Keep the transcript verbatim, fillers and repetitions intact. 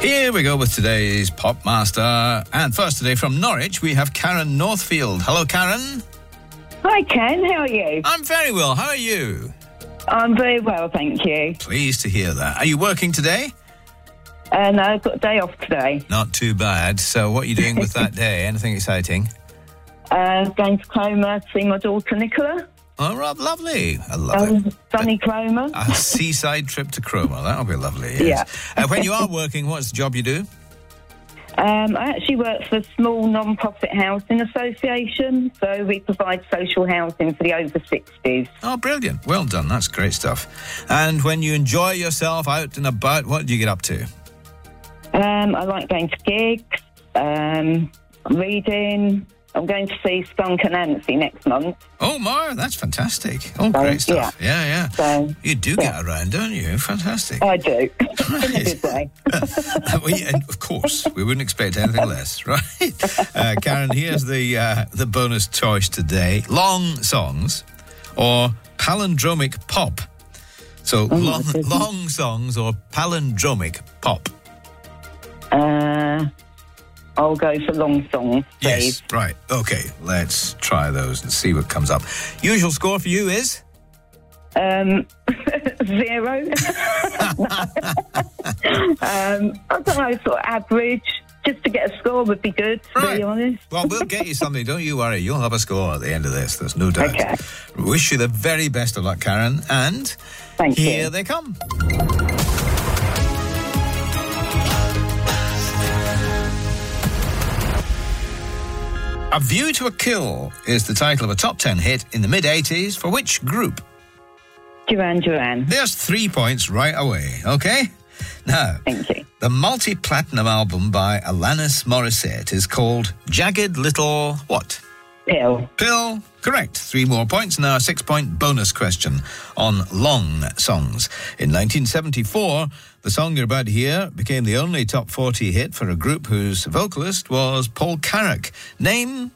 Here we go with today's Pop Master. And first today from Norwich, we have Karen Northfield. Hello, Karen. Hi, Ken. How are you? I'm very well. How are you? I'm very well, thank you. Pleased to hear that. Are you working today? Uh, no, I've got a day off today. Not too bad. So what are you doing with that day? Anything exciting? Uh, going to Cromer to see my daughter Nicola. Oh, Rob, lovely. I love Um, it. sunny Cromer. A seaside trip to Cromer. That'll be lovely. Yes. Yeah. Uh, when you are working, what's the job you do? Um, I actually work for a small non-profit housing association, so we provide social housing for the over sixties. Oh, brilliant. Well done. That's great stuff. And when you enjoy yourself out and about, what do you get up to? Um, I like going to gigs, um, reading. I'm going to see Skunk and Nancy next month. Oh, my, that's fantastic. Oh, great stuff. Yeah, yeah. yeah. So, you do yeah. get around, don't you? Fantastic. I do. In a good way. Well, yeah, and of course, we wouldn't expect anything less, right? Uh, Karen, here's the uh, the bonus choice today. Long songs or palindromic pop. So Oh, long, long songs or palindromic pop. Uh, I'll go for long songs, please. Yes, right. Okay, let's try those and see what comes up. Usual score for you is? Um, zero. um, I don't know, sort of average. Just to get a score would be good, to Right. be honest. Well, we'll get you something. Don't you worry. You'll have a score at the end of this. There's no doubt. Okay. Wish you the very best of luck, Karen. And Thank here you. they come. A View to a Kill is the title of a top ten hit in the mid-eighties for which group? Duran Duran. There's three points right away, okay? Now, Thank you. the multi-platinum album by Alanis Morissette is called Jagged Little what? Pill. Pill. Correct. Three more points. Now a six-point bonus question on long songs. In nineteen seventy-four, the song you're about to hear became the only top forty hit for a group whose vocalist was Paul Carrack. Name